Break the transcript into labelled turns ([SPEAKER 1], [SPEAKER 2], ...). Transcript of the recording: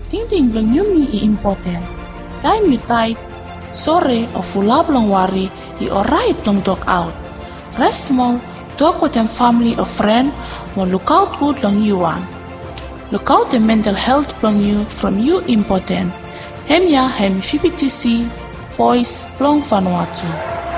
[SPEAKER 1] ting blang yumi I important. Time you tight, sore or full blang worry, I alright blang dog out. Rest small, talk with them family or friend, or look out good long you want. Look out the mental health blang you from you important. Hem ya hem FPTC voice blang Vanuatu.